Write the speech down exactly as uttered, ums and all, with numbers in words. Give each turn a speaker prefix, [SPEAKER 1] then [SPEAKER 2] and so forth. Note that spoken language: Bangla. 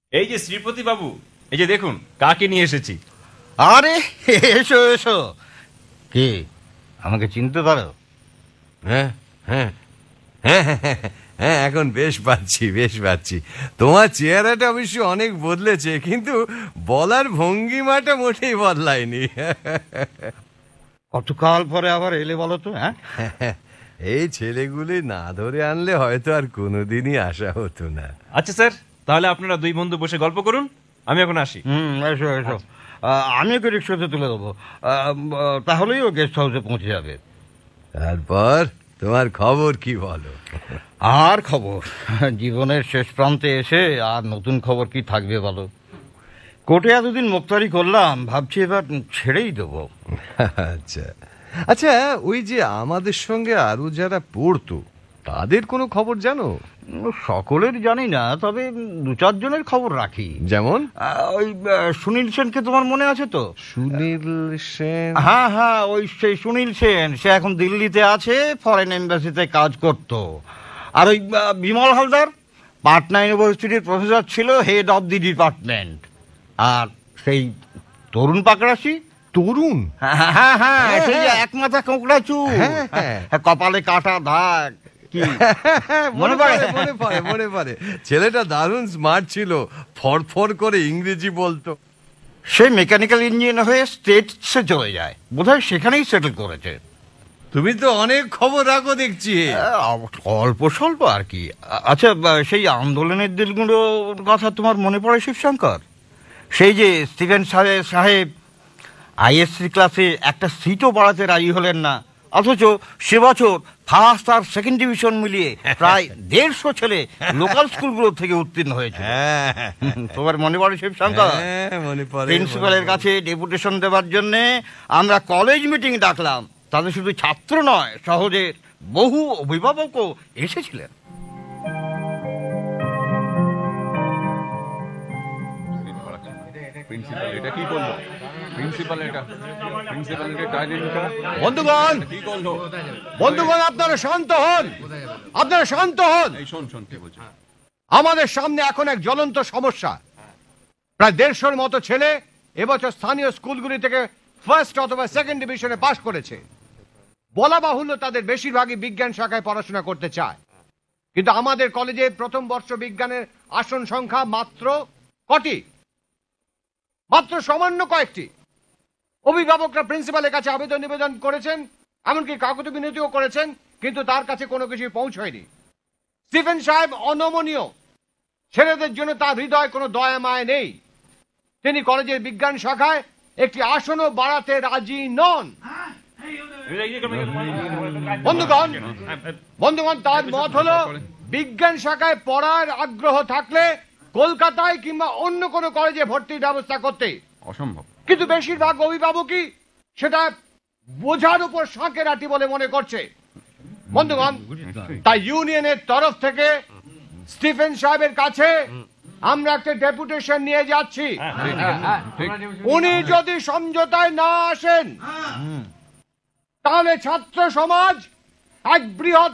[SPEAKER 1] এই যে শ্রীপতি বাবু, এই যে দেখুন কাকে নিয়ে এসেছি।
[SPEAKER 2] আরে এসো এসো। কে, আমাকে চিনতে পারো?
[SPEAKER 3] হ্যাঁ হ্যাঁ হ্যাঁ হ্যাঁ হ্যাঁ, হ্যাঁ এখন বেশ পাচ্ছি বেশ পাচ্ছি। তোমার চেহারাটা অবশ্য অনেক বদলেছে, কিন্তু বলার ভঙ্গিমাটা মোটেই বদলায়নি।
[SPEAKER 2] কতকাল পরে আবার এলে বলো তো? হ্যাঁ,
[SPEAKER 3] এই ছেলেগুলি না ধরে আনলে হয়তো আর কোনোদিনই আসা হতো না।
[SPEAKER 1] আচ্ছা স্যার, তাহলে আপনারা দুই বন্ধু বসে গল্প করুন, আমি এখন আসি।
[SPEAKER 2] হুম, এসো এসো। আহ, আমি ওকে রিক্সাতে তুলে দেবো। আহ, আহ, তাহলেই ও গেস্ট হাউসে পৌঁছে যাবে।
[SPEAKER 3] তারপর তোমার খবর কি বলো?
[SPEAKER 2] আর খবর, জীবনের শেষ প্রান্তে এসে আর নতুন খবর কি থাকবে বলো? কোর্টে এতদিন মুক্তারি করলাম, ভাবছি এবার ছেড়েই দেবো।
[SPEAKER 3] আচ্ছা আচ্ছা, ওই যে আমাদের সঙ্গে আরো যারা পড়তো তাদের কোনো খবর জানো?
[SPEAKER 2] সকলের জানি না, তবে দু চারজনের খবর রাখি।
[SPEAKER 3] যেমন
[SPEAKER 2] আহ, ওই আহ, সুনীল সেনকে তোমার মনে আছে তো?
[SPEAKER 3] সুনীল সেন?
[SPEAKER 2] হ্যাঁ হ্যাঁ, ওই সেই সুনীল সেন, সে এখন দিল্লিতে আছে, ফরেন এম্বাসিতে কাজ করত। আর ওই আহ, বিমল হালদার পাটনা ইউনিভার্সিটির প্রফেসর ছিল, হেড অব দি ডিপার্টমেন্ট। আর সেই তরুণ পাকড়াশি।
[SPEAKER 3] তরুণ?
[SPEAKER 2] হ্যাঁ হ্যাঁ হ্যাঁ, সেই যে এক মাথা কোঁকড়া চুল,
[SPEAKER 3] হ্যাঁ, হ্যাঁ।
[SPEAKER 2] কপালে কাটা দাগ। কি
[SPEAKER 3] মনে পড়ে মনে পড়ে মনে পড়ে ছেলেটা দারুণ স্মার্ট ছিল, ফরফর করে ইংরেজি বলতো।
[SPEAKER 2] সে মেকানিক্যাল ইঞ্জিনিয়ার হয়ে স্টেটসে চলে যায়, বোধহয় সেখানেই সেটেল করেছে।
[SPEAKER 3] তুমি তো অনেক খবর রাখো দেখছি।
[SPEAKER 2] আহ, অল্প স্বল্প আর কি। আ- আচ্ছা, বা, সেই আন্দোলনের দিনগুলোর কথা তোমার মনে পড়ে শিবশঙ্কর? সেই যে স্টিভেন সাহেব সাহেব আইএসসি ক্লাসে একটা সিটও বাড়াতে রাজি হলেন না, অথচ সে বছর ফার্স্ট আর সেকেন্ড ডিভিশন মিলিয়ে প্রায় দেড়শো ছেলে লোকাল স্কুলগুলো থেকে উত্তীর্ণ হয়েছে। তোমার মনে পড়ে শিবশঙ্কর?
[SPEAKER 3] হ্যাঁ, মনে পড়ে।
[SPEAKER 2] প্রিন্সিপালের কাছে ডেপুটেশন দেওয়ার জন্য আমরা কলেজ মিটিং ডাকলাম। তাদের শুধু ছাত্র নয়, সহজের বহু অভিভাবকও এসেছিলেন।
[SPEAKER 4] প্রিন্সিপাল এটা কি করলো? প্রিন্সিপাল এটা প্রিন্সিপাল এটা টাইটেল এটা
[SPEAKER 3] বন্ধুগণ
[SPEAKER 4] কি করলো?
[SPEAKER 3] বন্ধুগণ আপনারা শান্ত হন, আপনারা শান্ত হন।
[SPEAKER 4] এই শোন শোন কে বলছে?
[SPEAKER 3] আমাদের সামনে এখন এক জ্বলন্ত সমস্যা। প্রায় দেড়শোর মতো ছেলে এবছর স্থানীয় স্কুলগুলি থেকে ফার্স্ট অথবা সেকেন্ড ডিভিশনে পাশ করেছে। বলা বাহুল্য তাদের বেশিরভাগই বিজ্ঞান শাখায় পড়াশোনা করতে চায়, কিন্তু আমাদের কলেজে প্রথম বর্ষ বিজ্ঞানের আসন সংখ্যা মাত্র কটি? মাত্র সামান্য কয়েকটি। অভিভাবকরা প্রিন্সিপালের কাছে আবেদন নিবেদন করেছেন, এমনকি কাকতি বিনতিও করেছেন, কিন্তু তার কাছে কোনো কিছু পৌঁছয়নি। স্টিফেন সাহেব অনমনীয়, ছেলেদের জন্য তার হৃদয় কোনো দয়া মায় নেই। তিনি কলেজের বিজ্ঞান শাখায় একটি আসনও বাড়াতে রাজি নন। বন্ধুগণ বন্ধুগণ তার মত হলো বিজ্ঞান শাখায় পড়ার আগ্রহ থাকলে কলকাতায় কিংবা অন্য কোনো কলেজে ভর্তির ব্যবস্থা করতে।
[SPEAKER 4] অসম্ভব।
[SPEAKER 3] কিন্তু বেশিরভাগ অভিভাবকই সেটা বোঝার উপর শাঁকের আটি বলে মনে করছে। বন্ধুগণ, তাই ইউনিয়নের তরফ থেকে স্টিফেন সাহেবের কাছে আমরা একটা ডেপুটেশন নিয়ে যাচ্ছি। উনি যদি সমঝোতায় না আসেন, তাহলে ছাত্র সমাজ এক বৃহৎ